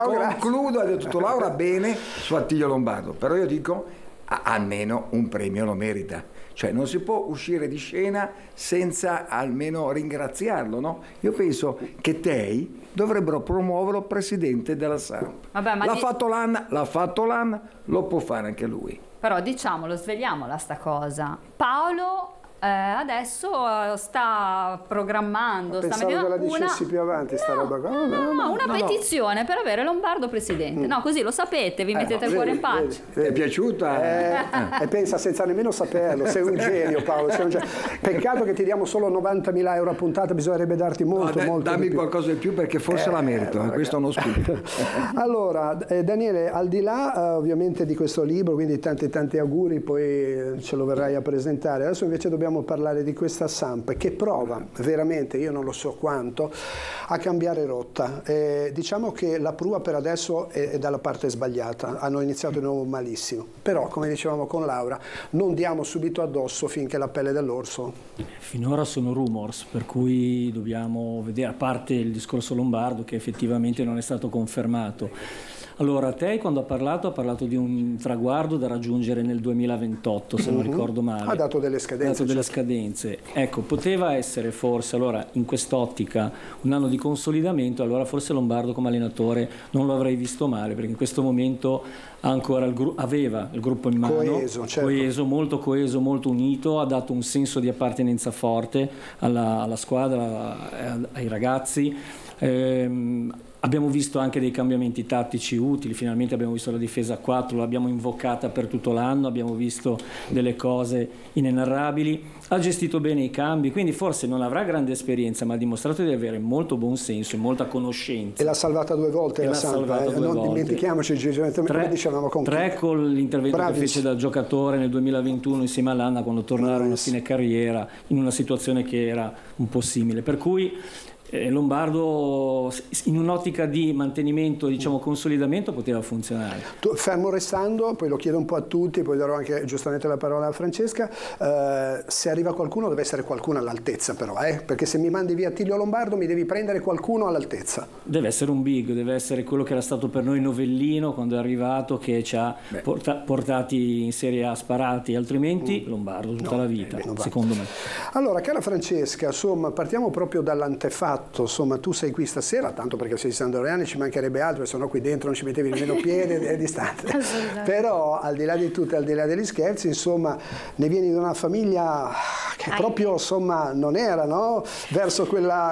Concludo, ha detto Laura bene su Attilio Lombardo, però io dico almeno un premio lo merita. Cioè non si può uscire di scena senza almeno ringraziarlo, no? Io penso che Tei dovrebbero promuoverlo presidente della SAMP. Vabbè, ma l'ha fatto l'AN, lo può fare anche lui. Però diciamolo, svegliamola sta cosa. Paolo adesso sta programmando, pensavo che la dicessi più avanti sta roba qua. Una petizione per avere Lombardo presidente. No, così lo sapete, vi mettete il cuore in pace. Ti è piaciuta? E pensa senza nemmeno saperlo, sei un genio Paolo, sei un genio. Peccato che ti diamo solo 90.000 euro a puntata, bisognerebbe darti molto dammi di più. qualcosa di più perché forse la merito, questo è uno spunto. Allora Daniele, al di là ovviamente di questo libro, quindi tanti auguri, poi ce lo verrai a presentare. Adesso invece dobbiamo parlare di questa SAMP che prova veramente, io non lo so quanto, a cambiare rotta. Diciamo che la prua per adesso è dalla parte sbagliata, hanno iniziato di nuovo malissimo, però come dicevamo con Laura non diamo subito addosso finché la pelle dell'orso. Finora sono rumors, per cui dobbiamo vedere, a parte il discorso Lombardo che effettivamente non è stato confermato. Allora, Tei quando ha parlato di un traguardo da raggiungere nel 2028, se non ricordo male. Ha dato delle scadenze. Ecco, poteva essere forse, allora, in quest'ottica, un anno di consolidamento, allora forse Lombardo come allenatore non lo avrei visto male, perché in questo momento aveva il gruppo in mano, molto coeso, molto unito, ha dato un senso di appartenenza forte alla squadra, ai ragazzi. Abbiamo visto anche dei cambiamenti tattici utili, finalmente abbiamo visto la difesa a 4, l'abbiamo invocata per tutto l'anno, abbiamo visto delle cose inenarrabili, ha gestito bene i cambi, quindi forse non avrà grande esperienza, ma ha dimostrato di avere molto buon senso e molta conoscenza. E l'ha salvata 2 volte la SAMP, non dimentichiamoci, come dicevamo con 3 con l'intervento che fece da giocatore nel 2021 insieme all'Anna quando tornarono a fine carriera in una situazione che era un po' simile, per cui Lombardo in un'ottica di mantenimento, diciamo consolidamento, poteva funzionare. Fermo restando, poi lo chiedo un po' a tutti, poi darò anche giustamente la parola a Francesca, se arriva qualcuno deve essere qualcuno all'altezza però, perché se mi mandi via Attilio Lombardo mi devi prendere qualcuno all'altezza. Deve essere un big, deve essere quello che era stato per noi Novellino quando è arrivato, che ci ha portati in Serie A sparati, altrimenti Lombardo tutta la vita, secondo me. Allora, cara Francesca, insomma, partiamo proprio dall'antefatto. Insomma, tu sei qui stasera, tanto perché sei sandoriani, ci mancherebbe altro, se no qui dentro non ci mettevi nemmeno piede, è distante. Però al di là di tutto, al di là degli scherzi, insomma, ne vieni da una famiglia che proprio, insomma, non era, no? Verso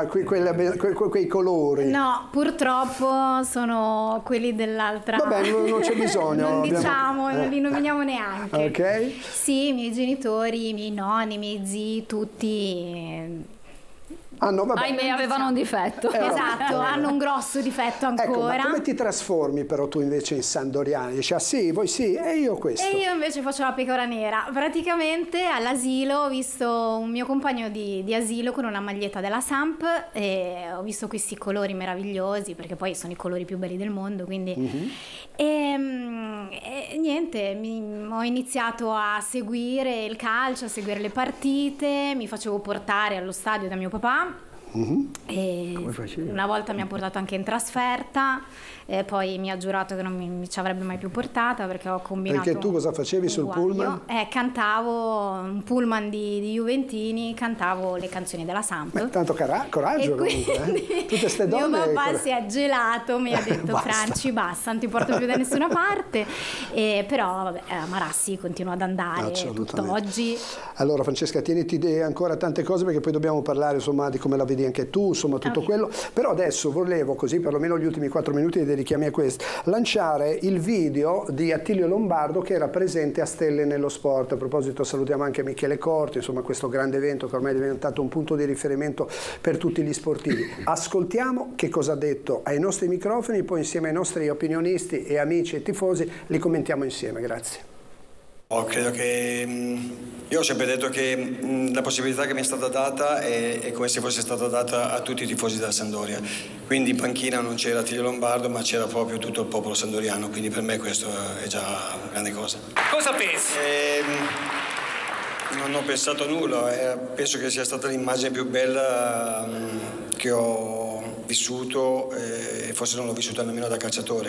quei colori. No, purtroppo sono quelli dell'altra. Vabbè, non c'è bisogno. Non diciamo, non li nominiamo neanche. Ok. Sì, i miei genitori, i miei nonni, i miei zii, tutti... Ahimè, avevano un difetto. Esatto, hanno un grosso difetto ancora. Ecco, ma come ti trasformi però tu invece in sandoriani? Dici, ah sì, voi sì, e io questo. E io invece faccio la pecora nera. Praticamente all'asilo ho visto un mio compagno di asilo con una maglietta della SAMP e ho visto questi colori meravigliosi, perché poi sono i colori più belli del mondo, quindi... E niente, ho iniziato a seguire il calcio, a seguire le partite, mi facevo portare allo stadio da mio papà. E una volta mi ha portato anche in trasferta e poi mi ha giurato che non mi ci avrebbe mai più portata perché ho combinato. Perché tu cosa facevi sul pullman? Cantavo un pullman di Juventini, cantavo le canzoni della SAMP. Tanto coraggio comunque, tutte ste donne. Mio papà si è gelato, mi ha detto Franci basta, non ti porto più da nessuna parte, però vabbè, Marassi continua ad andare tutt'oggi. Allora Francesca, tieniti ancora tante cose perché poi dobbiamo parlare insomma di come la vedi anche tu, insomma tutto quello, però adesso volevo, così perlomeno gli ultimi 4 minuti li dedichiamo a questo, lanciare il video di Attilio Lombardo che era presente a Stelle nello Sport. A proposito salutiamo anche Michele Corti, insomma questo grande evento che ormai è diventato un punto di riferimento per tutti gli sportivi. Ascoltiamo che cosa ha detto ai nostri microfoni, poi insieme ai nostri opinionisti e amici e tifosi li commentiamo insieme. Grazie. Credo che io ho sempre detto che la possibilità che mi è stata data è come se fosse stata data a tutti i tifosi della Sampdoria, quindi in panchina non c'era Attilio Lombardo ma c'era proprio tutto il popolo sandoriano, quindi per me questo è già una grande cosa. Cosa pensi? Non ho pensato nulla, penso che sia stata l'immagine più bella che ho vissuto e forse non l'ho vissuta nemmeno da calciatore.